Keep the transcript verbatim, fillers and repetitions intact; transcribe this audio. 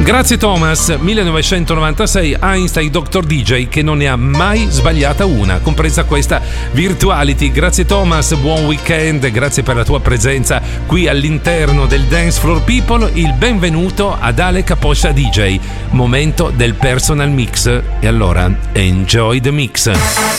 Grazie Thomas, millenovecentonovantasei, Einstein doctor D J che non ne ha mai sbagliata una, compresa questa Virtuality. Grazie Thomas, buon weekend, grazie per la tua presenza qui all'interno del Dance Floor People. Il benvenuto ad Ale Capoccia D J, momento del personal mix. E allora, enjoy the mix.